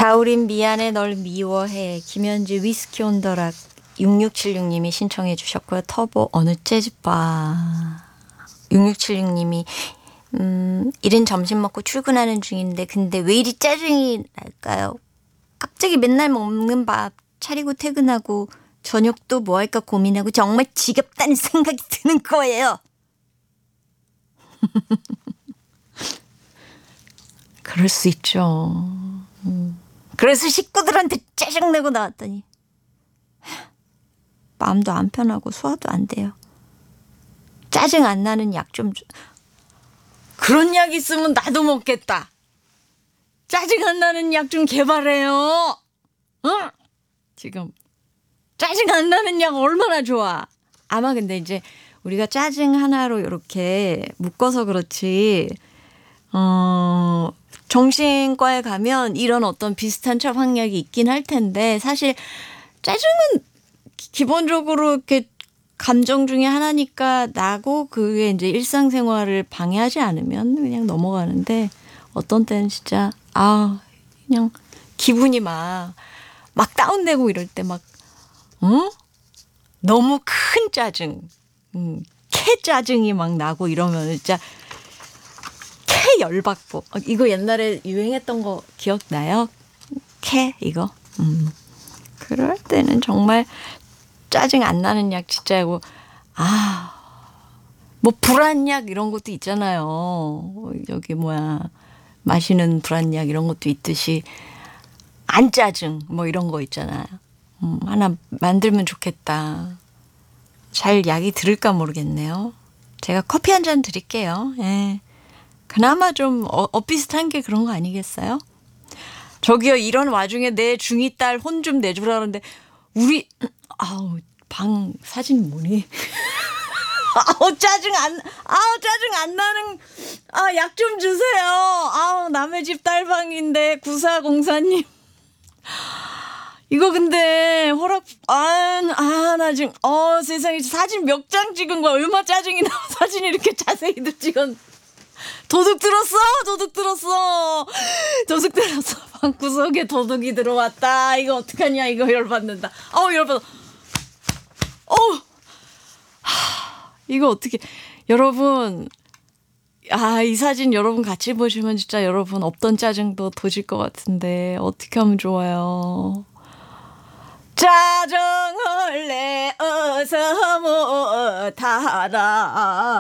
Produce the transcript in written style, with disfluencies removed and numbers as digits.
자우림 미안해 널 미워해 김현지 위스키 온더락 6676님이 신청해 주셨고요. 터보 어느 재즈바 6676님이 이른 점심 먹고 출근하는 중인데 근데 왜 이리 짜증이 날까요? 갑자기 맨날 먹는 밥 차리고 퇴근하고 저녁도 뭐 할까 고민하고 정말 지겹다는 생각이 드는 거예요. 그럴 수 있죠. 그래서 식구들한테 짜증내고 나왔더니 마음도 안 편하고 소화도 안 돼요. 짜증 안 나는 약 좀 그런 약 있으면 나도 먹겠다. 짜증 안 나는 약 좀 개발해요. 응? 지금 짜증 안 나는 약 얼마나 좋아. 아마 근데 이제 우리가 짜증 하나로 이렇게 묶어서 그렇지 정신과에 가면 이런 어떤 비슷한 처방약이 있긴 할 텐데 사실 짜증은 기본적으로 이렇게 감정 중에 하나니까 나고 그게 이제 일상생활을 방해하지 않으면 그냥 넘어가는데 어떤 때는 진짜 그냥 기분이 막 다운되고 이럴 때 막 너무 큰 짜증 캐 짜증이 막 나고 이러면 진짜 캐 열받고 이거 옛날에 유행했던 거 기억나요? 캐 이거 그럴 때는 정말 짜증 안 나는 약 진짜고 뭐 불안약 이런 것도 있잖아요. 여기 마시는 불안약 이런 것도 있듯이 안 짜증 뭐 이런 거 있잖아요. 하나 만들면 좋겠다. 잘 약이 들을까 모르겠네요. 제가 커피 한 잔 드릴게요. 예. 그나마 좀 비슷한 게 그런 거 아니겠어요? 저기요 이런 와중에 내 중2 딸 혼 좀 내주라 그러는데 우리 방 사진 뭐니? 짜증 안 나는 약 좀 주세요. 남의 집 딸방인데 9404님 이거 근데 허락 나 지금 세상에 사진 몇 장 찍은 거야. 얼마 짜증이 나. 사진 이렇게 자세히도 찍은 도둑 들었어. 방구석에 도둑이 들어왔다. 이거 어떡하냐. 이거 열받는다. 열받아. 이거 어떻게 여러분 이 사진 여러분 같이 보시면 진짜 여러분 없던 짜증도 도질 것 같은데 어떻게 하면 좋아요. 짜증을 내어서 못하다